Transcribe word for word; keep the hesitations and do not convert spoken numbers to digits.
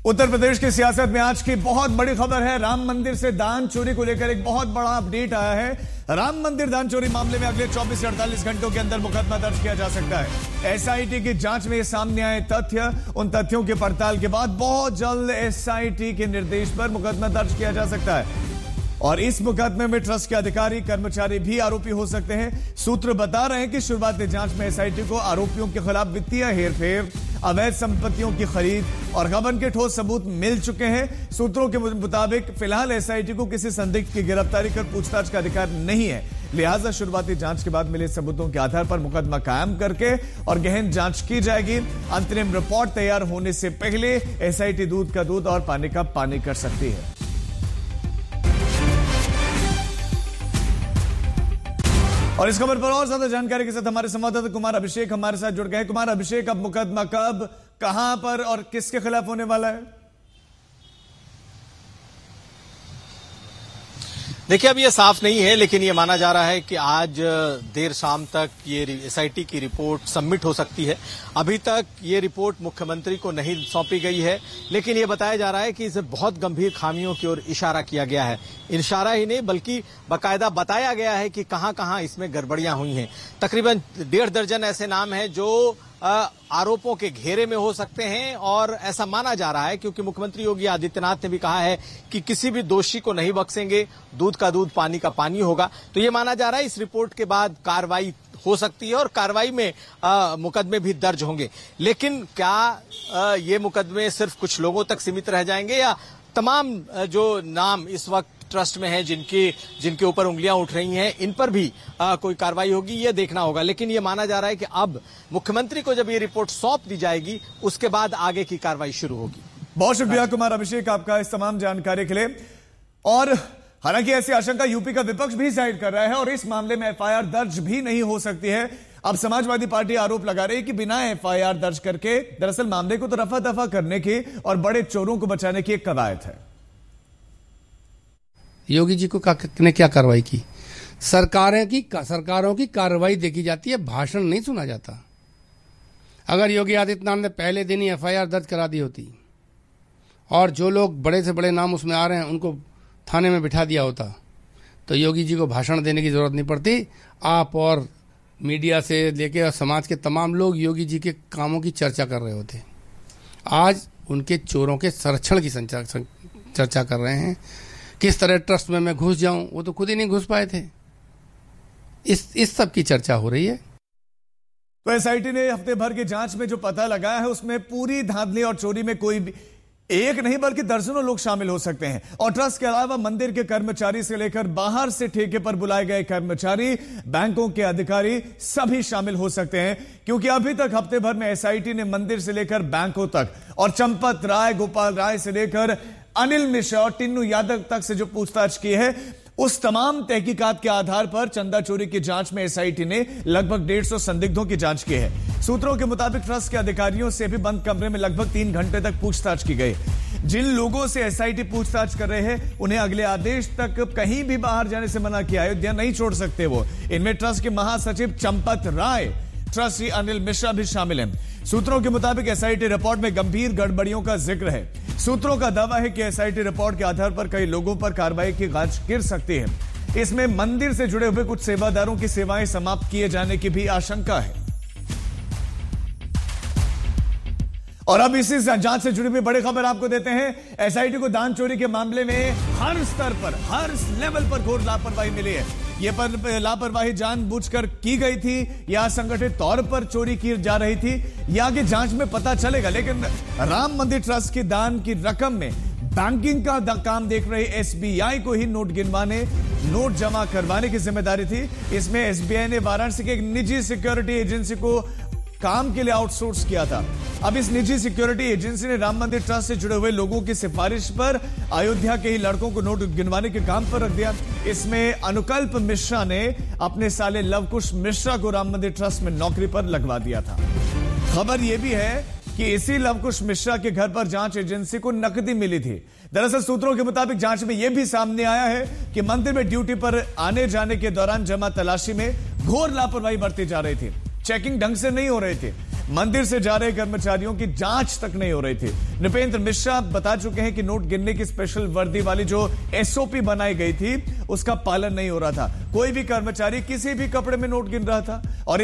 उत्तर प्रदेश की सियासत में आज की बहुत बड़ी खबर है। राम मंदिर से दान चोरी को लेकर एक बहुत बड़ा अपडेट आया है। राम मंदिर दान चोरी मामले में अगले चौबीस से अड़तालीस घंटों के अंदर मुकदमा दर्ज किया जा सकता है। एसआईटी की जांच में सामने आए तथ्य, उन तथ्यों की पड़ताल के बाद बहुत जल्द एसआईटी के निर्देश पर मुकदमा दर्ज किया जा सकता है और इस मुकदमे में ट्रस्ट के अधिकारी कर्मचारी भी आरोपी हो सकते हैं। सूत्र बता रहे हैं कि शुरुआती जांच में एसआईटी को आरोपियों के खिलाफ वित्तीय हेरफेर, अवैध संपत्तियों की खरीद और गबन के ठोस सबूत मिल चुके हैं। सूत्रों के मुताबिक फिलहाल एसआईटी को किसी संदिग्ध की गिरफ्तारी कर पूछताछ का अधिकार नहीं है, लिहाजा शुरुआती जांच के बाद मिले सबूतों के आधार पर मुकदमा कायम करके और गहन जांच की जाएगी। अंतरिम रिपोर्ट तैयार होने से पहले एसआईटी दूध का दूध और पानी का पानी कर सकती है। और इस खबर पर और ज्यादा जानकारी के साथ हमारे संवाददाता कुमार अभिषेक हमारे साथ जुड़ गए। कुमार अभिषेक, अब मुकदमा कब, कहां पर और किसके खिलाफ होने वाला है? देखिए, अब ये साफ नहीं है, लेकिन ये माना जा रहा है कि आज देर शाम तक ये एसआईटी की रिपोर्ट सबमिट हो सकती है। अभी तक ये रिपोर्ट मुख्यमंत्री को नहीं सौंपी गई है, लेकिन ये बताया जा रहा है कि इसे बहुत गंभीर खामियों की ओर इशारा किया गया है। इशारा ही नहीं बल्कि बाकायदा बताया गया है कि कहां कहां इसमें गड़बड़ियां हुई हैं। तकरीबन डेढ़ दर्जन ऐसे नाम हैं जो आरोपों के घेरे में हो सकते हैं और ऐसा माना जा रहा है क्योंकि मुख्यमंत्री योगी आदित्यनाथ ने भी कहा है कि किसी भी दोषी को नहीं बख्शेंगे, दूध का दूध पानी का पानी होगा। तो ये माना जा रहा है इस रिपोर्ट के बाद कार्रवाई हो सकती है और कार्रवाई में आ, मुकदमे भी दर्ज होंगे। लेकिन क्या आ, ये मुकदमे सिर्फ कुछ लोगों तक सीमित रह जाएंगे या तमाम जो नाम इस वक्त ट्रस्ट में है, जिनके जिनके ऊपर उंगलियां उठ रही हैं, इन पर भी आ, कोई कार्रवाई होगी, ये देखना होगा। लेकिन ये माना जा रहा है कि अब मुख्यमंत्री को जब ये रिपोर्ट सौंप दी जाएगी उसके बाद आगे की कार्रवाई शुरू होगी। बहुत शुक्रिया कुमार अभिषेक आपका इस तमाम जानकारी के लिए। और हालांकि ऐसी आशंका यूपी का विपक्ष भी जाहिर कर रहा है और इस मामले में एफआईआर दर्ज भी नहीं हो सकती है। अब समाजवादी पार्टी आरोप लगा रही है कि बिना एफआईआर दर्ज करके दरअसल मामले को तो रफा दफा करने की और बड़े चोरों को बचाने की एक कवायद है। योगी जी को ने क्या कार्रवाई की? सरकारें की सरकारों की कार्रवाई देखी जाती है, भाषण नहीं सुना जाता। अगर योगी आदित्यनाथ ने पहले दिन ही एफआईआर दर्ज करा दी होती और जो लोग बड़े से बड़े नाम उसमें आ रहे हैं उनको थाने में बिठा दिया होता तो योगी जी को भाषण देने की जरूरत नहीं पड़ती। आप और मीडिया से लेके और समाज के तमाम लोग योगी जी के कामों की चर्चा कर रहे होते। आज उनके चोरों के संरक्षण की चर्चा कर रहे हैं। किस तरह ट्रस्ट में मैं घुस जाऊं, वो तो खुद ही नहीं घुस पाए थे। इस इस सब की चर्चा हो रही है। तो एसआईटी ने हफ्ते भर की जांच में जो पता लगाया है उसमें पूरी धांधली और चोरी में कोई भी एक नहीं बल्कि दर्जनों लोग शामिल हो सकते हैं और ट्रस्ट के अलावा मंदिर के कर्मचारी से लेकर बाहर से ठेके पर बुलाए गए कर्मचारी, बैंकों के अधिकारी सभी शामिल हो सकते हैं क्योंकि अभी तक हफ्ते भर में एसआईटी ने मंदिर से लेकर बैंकों तक और चंपत राय, गोपाल राय से लेकर अनिल मिश्रा और टिन्नू यादव तक से जो पूछताछ की है उस तमाम तहकीकात के आधार पर चंदा चोरी की जांच में एसआईटी ने लगभग डेढ़ सौ संदिग्धों की जांच की है। सूत्रों के मुताबिक ट्रस्ट के अधिकारियों से भी बंद कमरे में लगभग तीन घंटे तक पूछताछ की गई। जिन लोगों से एसआईटी पूछताछ कर रहे हैं उन्हें अगले आदेश तक कहीं भी बाहर जाने से मना किया, अयोध्या नहीं छोड़ सकते वो। इनमें ट्रस्ट के महासचिव चंपत राय, ट्रस्टी अनिल मिश्रा भी शामिल हैं। सूत्रों के मुताबिक एसआईटी रिपोर्ट में गंभीर गड़बड़ियों का जिक्र है। सूत्रों का दावा है कि एसआईटी रिपोर्ट के आधार पर कई लोगों पर कार्रवाई की गाज गिर सकती है। इसमें मंदिर से जुड़े हुए कुछ सेवादारों की सेवाएं समाप्त किए जाने की भी आशंका है। और अब इसी जांच से जुड़ी हुई बड़ी खबर आपको देते हैं। एसआईटी को दान चोरी के मामले में हर स्तर पर, हर लेवल पर घोर लापरवाही मिली है। यह पर लापरवाही जानबूझकर की गई थी या संगठित तौर पर चोरी की जा रही थी, यह आगे जांच में पता चलेगा। लेकिन राम मंदिर ट्रस्ट की दान की रकम में बैंकिंग का काम देख रही एसबीआई को ही नोट गिनवाने, नोट जमा करवाने की जिम्मेदारी थी। इसमें एसबीआई ने वाराणसी के एक निजी सिक्योरिटी एजेंसी को काम के लिए आउटसोर्स किया था। अब इस निजी सिक्योरिटी एजेंसी ने राम मंदिर ट्रस्ट से जुड़े हुए लोगों की सिफारिश पर अयोध्या के ही लड़कों को नोट गिनवाने के काम पर रख दिया। इसमें अनुकल्प मिश्रा ने अपने साले लवकुश मिश्रा को राम मंदिर ट्रस्ट में नौकरी पर लगवा दिया था। खबर यह भी है कि इसी लवकुश मिश्रा के घर पर जांच एजेंसी को नकदी मिली थी। दरअसल सूत्रों के मुताबिक जांच में यह भी सामने आया है कि मंदिर में ड्यूटी पर आने जाने के दौरान जमा तलाशी में घोर लापरवाही बरती जा रही थी। चेकिंग ढंग से नहीं हो रही थी। मंदिर से जा रहे कर्मचारियों की जांच तक नहीं हो रही थी। नृपेंद्र मिश्रा बता चुके हैं कि नोट गिनने की स्पेशल वर्दी वाली जो एसओपी बनाई गई थी उसका पालन नहीं हो रहा था। कोई भी कर्मचारी किसी भी कपड़े में नोट गिन रहा था और